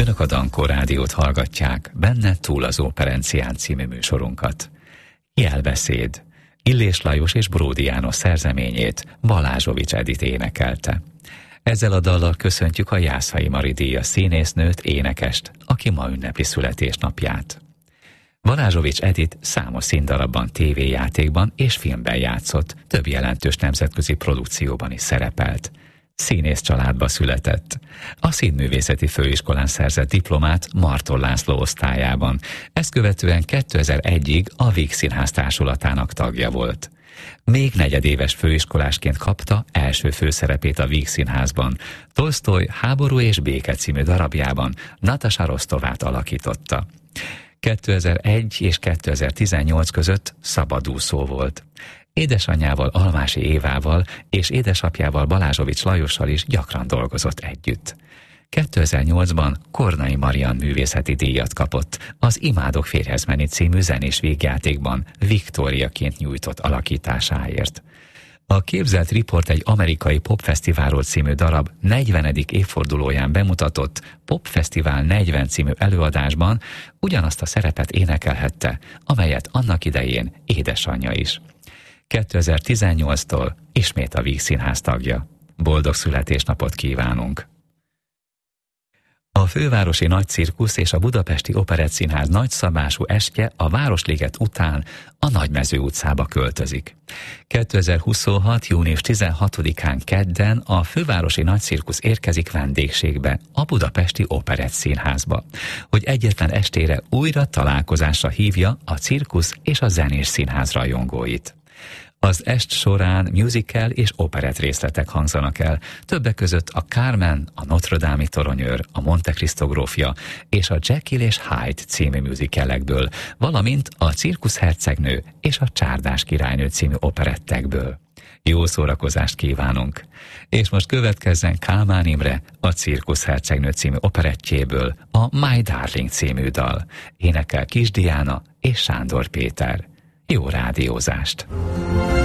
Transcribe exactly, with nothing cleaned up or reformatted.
Önök a Dankó Rádiót hallgatják, benne Túl az Operencián című műsorunkat. Jelbeszéd. Illés Lajos és Bródi János szerzeményét Balázsovics Edit énekelte. Ezzel a dallal köszöntjük a Jászai Mari díjas színésznőt, énekest, aki ma ünnepli születésnapját. Balázsovics Edit számos színdarabban, tévéjátékban és filmben játszott, több jelentős nemzetközi produkcióban is szerepelt. Színész családba született. A Színművészeti Főiskolán szerzett diplomát Marton László osztályában, ezt követően kétezer-egyig a Víg Színház társulatának tagja volt. Még negyedéves főiskolásként kapta első főszerepét a Víg Színházban. Tolsztoj Háború és béke című darabjában Natasha Rostovát alakította. kétezer-egy és kétezer-tizennyolc között szabadúszó volt. Édesanyjával, Almási Évával és édesapjával, Balázsovics Lajossal is gyakran dolgozott együtt. kétezer-nyolcban Kornai Marian művészeti díjat kapott az Imádok férjhez menni című zenés vígjátékban Viktóriaként nyújtott alakításáért. A képzelt riport egy amerikai popfesztiválról című darab negyvenedik évfordulóján bemutatott Popfesztivál negyven című előadásban ugyanazt a szerepet énekelhette, amelyet annak idején édesanyja is. kétezer-tizennyolctól ismét a Víg Színház tagja. Boldog születésnapot kívánunk! A Fővárosi Nagycirkusz és a Budapesti Operettszínház nagyszabású estje a Városliget után a Nagymező utcába költözik. kétezer-huszonhat. június tizenhatodikán kedden a Fővárosi Nagycirkusz érkezik vendégségbe a Budapesti Operettszínházba, hogy egyetlen estére újra találkozásra hívja a cirkusz és a zenés színház rajongóit. Az est során musical és operett részletek hangzanak el, többek között a Carmen, a Notre-Dame-i toronyőr, a Monte Cristo grófja és a Jekyll és Hyde című musicalekből, valamint a Cirkusz hercegnő és a Csárdás királynő című operettekből. Jó szórakozást kívánunk! És most következzen Kálmán Imre a Cirkusz hercegnő című operettjéből a My Darling című dal. Énekel Kis Diana és Sándor Péter. Jó rádiózást!